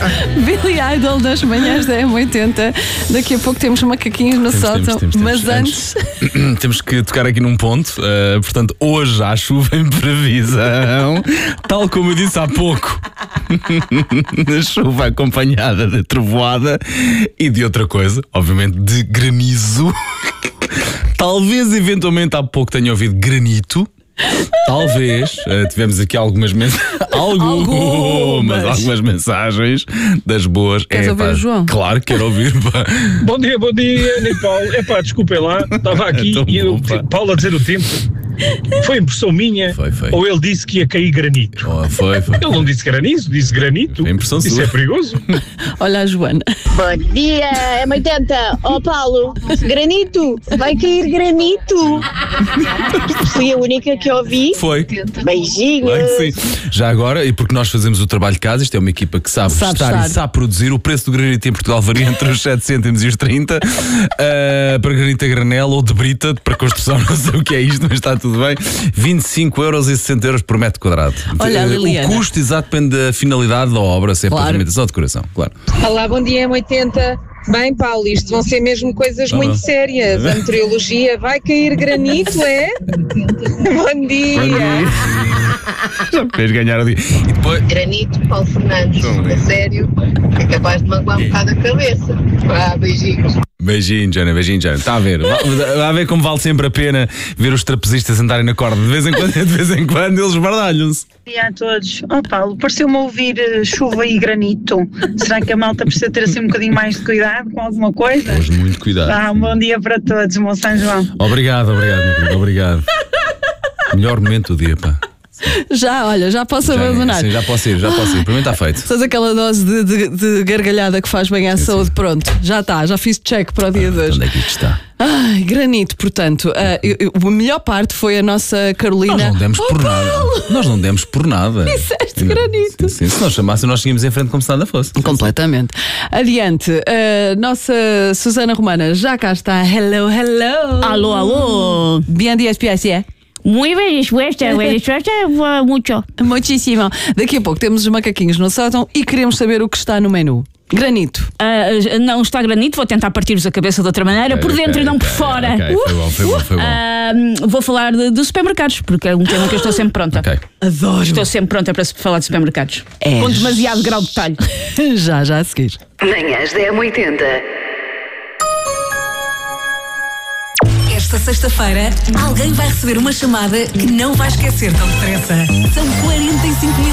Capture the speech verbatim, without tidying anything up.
Billy Idol das manhãs da M oitenta. Daqui a pouco temos macaquinhos no Temos, sótão. temos, temos, Mas temos. antes. Temos que tocar aqui num ponto. Uh, portanto, hoje há chuva em previsão. Tal como eu disse há pouco. A chuva acompanhada de trovoada e de outra coisa, obviamente de granizo. Talvez eventualmente há pouco tenha ouvido granito. Talvez uh, tivemos aqui algumas mensagens. algumas, algumas, algumas mensagens das boas. Queres é, ouvir pá, o João? Claro que quero ouvir. Pá. Bom dia, bom dia, Nico Paulo. Epá, desculpem lá, estava aqui Então, e o opa. Paulo a dizer o tempo. Foi impressão minha? Foi, foi. Ou ele disse que ia cair granito? Oh, foi, foi. Ele não disse granizo, disse granito. Foi impressão Isso sua. é perigoso. Olha a Joana. Bom dia, M oitenta. Ó Paulo, granito, vai cair granito. Fui a única que ouvi. Foi. Beijinhos. Claro que sim. Já agora, e porque nós fazemos o trabalho de casa, isto é uma equipa que sabe, Sabe estar, estar. e sabe produzir. O preço do granito em Portugal varia entre os sete cêntimos e os trinta. Uh, para granito a granel ou de brita, para construção, não sei o que é isto, mas está tudo bem. vinte e cinco euros e sessenta euros por metro quadrado. Olha, a Uh, Liliana. O custo exato depende da finalidade da obra, se é Claro. pavimentação ou decoração, claro. Olá, bom dia, M oitenta. Bem, Paulo, isto vão ser mesmo coisas Ah. muito sérias. A meteorologia vai cair granito, é? Bom dia. Já me fez ganhar o dia. E depois. Granito, Paulo Fernandes, a sério, é capaz de magoar um bocado a cabeça. Ah, beijinhos. Beijinho, Jana, beijinho, Jana. Está a ver? Vai a ver como vale sempre a pena ver os trapezistas andarem na corda. De vez em quando, de vez em quando eles bardalham-se. Bom dia a todos. Oh Paulo, pareceu-me ouvir eh, chuva e granito. Será que a malta precisa ter assim um bocadinho mais de cuidado com alguma coisa? Hoje muito cuidado. Ah, um bom dia para todos, meu São João. Obrigado, obrigado, meu querido, obrigado. Melhor momento do dia, pá. Já, olha, já posso Já, abandonar. sim, já posso ir, já posso ir. Para mim está feito. Sabes aquela dose de, de- de gargalhada que faz bem à saúde? Pronto, já está, já fiz check para o dia de hoje. Onde é que isto está? Ai, granito, portanto, ah, eu- eu- a melhor parte foi a nossa Carolina. Nós não demos Oh, por Paulo! nada. Nós não demos por nada. Disseste granito. Sim, sim. Se nós chamássemos, nós seguimos em frente como se nada fosse. Completamente. Adiante, a nossa Susana Romana já cá está. Hello, hello. Aló, aló. Bien días, Piacia. Muy bien dispuesta, buena dispuesta, mucho. Muitíssimo. Daqui a pouco temos os macaquinhos no sótão e queremos saber o que está no menu. Granito. Ah, não está granito, vou tentar partir-vos a cabeça de outra maneira, por dentro Ok, e não por ok, fora. ok, foi bom, foi bom, foi bom. Ah, vou falar de, de supermercados, porque é um tema que eu estou sempre pronta. Ok. Adoro. Estou sempre pronta para se falar de supermercados. És. Com demasiado grau de detalhe. Já, já a seguir. Manhãs da M oitenta. Esta sexta-feira, alguém vai receber uma chamada que não vai esquecer tão depressa. São quarenta e cinco mil